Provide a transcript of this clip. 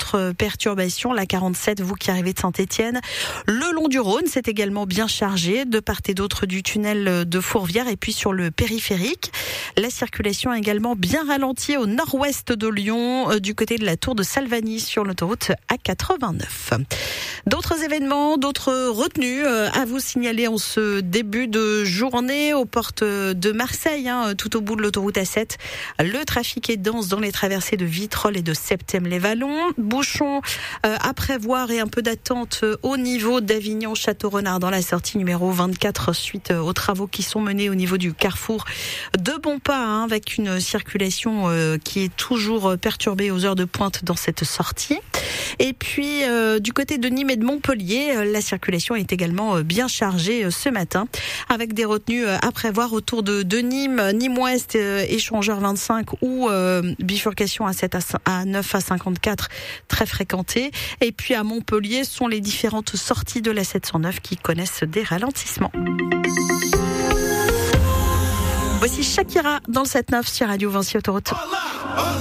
d'autres perturbations. La 47, vous qui arrivez de Saint-Étienne. Le long du Rhône, c'est également bien chargé de part et d'autre du tunnel de Fourvière et puis sur le périphérique. La circulation est également bien ralentie au nord-ouest de Lyon, du côté de la tour de Salvani sur l'autoroute A89. D'autres événements, d'autres retenues à vous signaler en ce début de journée aux portes de Marseille, tout au bout de l'autoroute A7. Le trafic est dense dans les traversées de Vitrolles et de Septem-les-Vallons. Bouchons à prévoir et un peu d'attente au niveau d'Avignon-Château-Renard dans la sortie numéro 24 suite aux travaux qui sont menés au niveau du carrefour de Bonpas, avec une circulation qui est toujours perturbée aux heures de pointe dans cette sortie. Et puis du côté de Nîmes et de Montpellier, la circulation est également bien chargée ce matin, avec des retenues à prévoir autour de Nîmes, Nîmes-Ouest, échangeur 25 ou bifurcation A7 à 9 à 54 très fréquentée. Et puis à Montpellier sont les différentes sorties de la 709 qui connaissent des ralentissements. Voici Shakira dans le 7-9 sur Radio Vinci Autoroute.